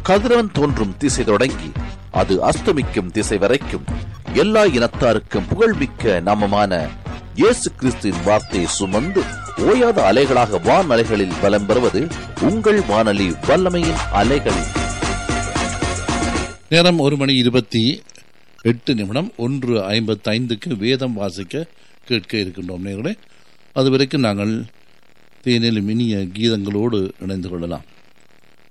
கதிரவன் தோன்றும் திசை தொடங்கி அது அஸ்தமிக்கும் திசை வரைக்கும் எல்லா இனத்தாருக்கும் புகழ்மிக்க நாமமான இயேசு கிறிஸ்துவின் வார்த்தையை சுமந்து ஓயாத அலைகளாக வான் அலைகளில் பலம் பெறுவது உங்கள் வானொலி வல்லமையின் அலைகள். நேரம் 1:28 1:55 வேதம் வாசிக்க கேட்க இருக்கின்றோம் நேர்களே. அதுவரைக்கும் நாங்கள் தேனிலும் இனிய கீதங்களோடு இணைந்து கொள்ளலாம்.